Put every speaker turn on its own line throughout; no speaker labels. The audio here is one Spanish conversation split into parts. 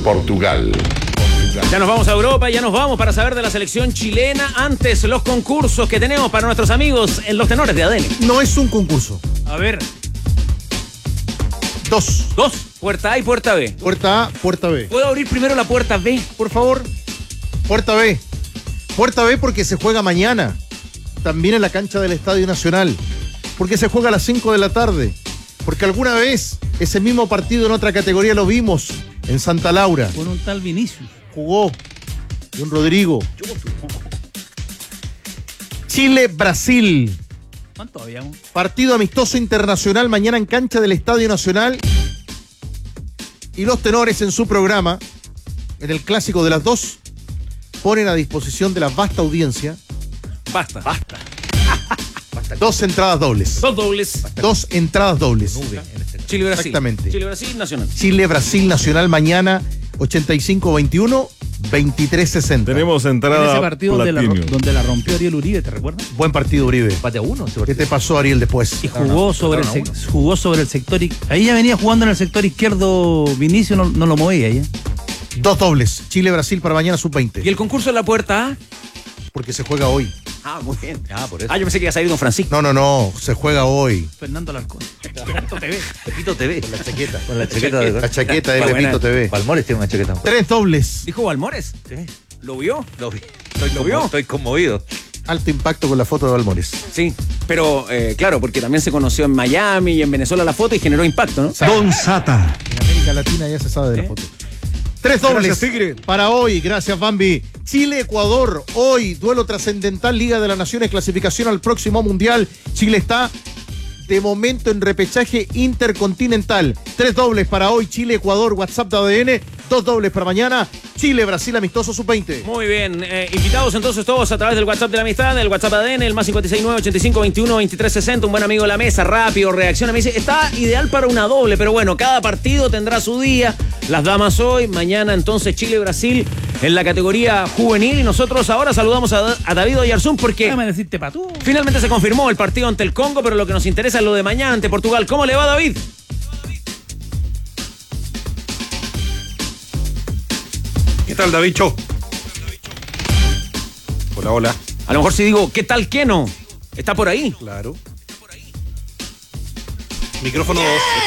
Portugal.
Ya nos vamos a Europa, ya nos vamos para saber de la selección chilena. Antes, los concursos que tenemos para nuestros amigos en los tenores de ADN.
No es un concurso.
A ver.
Dos.
Puerta A y puerta B.
Puerta A, puerta B.
¿Puedo abrir primero la puerta B, por favor?
Puerta B. Puerta B porque se juega mañana. También en la cancha del Estadio Nacional. Porque se juega a las 5 de la tarde. Porque alguna vez ese mismo partido en otra categoría lo vimos en Santa Laura.
Con un tal Vinicius.
Jugó Don Rodrigo. Chile-Brasil.
¿Cuánto habíamos?
Partido amistoso internacional mañana en cancha del Estadio Nacional. Y los tenores en su programa, en el clásico de las dos, ponen a disposición de la vasta audiencia
Basta.
dos entradas dobles.
Dos dobles.
Dos entradas dobles.
Chile-Brasil.
Exactamente.
Chile-Brasil, Nacional.
Chile-Brasil Nacional mañana 85-21, 23-60.
Tenemos
En
entrada
ese partido donde la rompió Ariel Uribe, ¿te recuerdas?
Buen partido, Uribe.
Empate a 1.
¿Qué te pasó, Ariel, después?
Y jugó sobre el sector. Ahí ya venía jugando en el sector izquierdo Vinicius, no lo movía ya.
Dos dobles. Chile-Brasil para mañana
¿Y
sub-20.
el concurso en la puerta A?
Porque se juega hoy.
Ah, muy bien.
Por eso.
Yo pensé que iba a salir Don Francisco.
No. Se juega hoy.
Fernando Alarcón.
Pepito TV.
La chaqueta.
Con la chaqueta de
La chaqueta de
Está
Pepito
buena.
TV.
Palmores tiene una chaqueta.
Tres dobles.
¿Dijo Balmores?
Sí.
¿Lo vio?
Lo vi.
¿Lo vio?
Estoy conmovido.
Alto impacto con la foto de Balmores.
Sí, pero claro, porque también se conoció en Miami y en Venezuela la foto y generó impacto, ¿no?
Don Sata. En América Latina ya se sabe de la foto. Tres dobles.
Gracias, Tigre.
Para hoy, gracias, Bambi. Chile-Ecuador, hoy, duelo trascendental, Liga de las Naciones, clasificación al próximo Mundial. Chile está de momento en repechaje intercontinental. Tres dobles para hoy, Chile-Ecuador, WhatsApp de ADN. Dos dobles para mañana, Chile-Brasil, amistoso sub-20.
Muy bien, invitados entonces todos a través del WhatsApp de la amistad, el WhatsApp ADN, el más 569-8521-2360, un buen amigo de la mesa, rápido, reacciona, me dice, está ideal para una doble, pero bueno, cada partido tendrá su día, las damas hoy, mañana entonces Chile-Brasil en la categoría juvenil, y nosotros ahora saludamos a David Oyarzún porque
Déjame decirte patú.
finalmente se confirmó el partido ante el Congo, pero lo que nos interesa es lo de mañana ante Portugal. ¿Cómo le va, David?
¿Qué tal, Davicho? Hola.
A lo mejor si digo, ¿qué tal Keno? ¿Está por ahí?
Claro. Micrófono 2.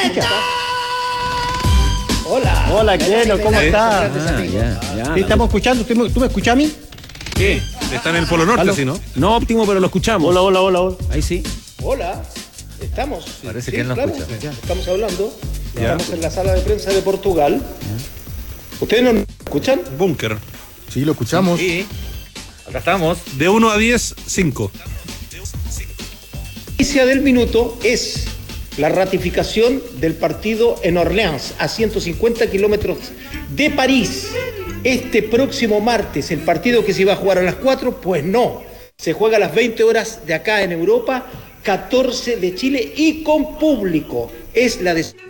Hola, Keno, ¿cómo estás?
Ya.
¿Sí estamos escuchando? ¿Tú me escuchas a mí?
¿Qué?
Está en el Polo Norte,
¿Aló?
¿sí, no?
No óptimo, pero lo escuchamos.
Hola.
Ahí sí.
Hola, estamos.
Parece que él no escucha.
Estamos hablando. Estamos en la sala de prensa de Portugal. ¿Ustedes no nos escuchan?
Búnker.
Sí, lo escuchamos.
Sí. Acá estamos.
De 1 a 10, 5.
La noticia del minuto es la ratificación del partido en Orleans, a 150 kilómetros de París. Este próximo martes, el partido que se iba a jugar a las 4, pues no. Se juega a las 20 horas de acá en Europa, 14 de Chile y con público. Es la decisión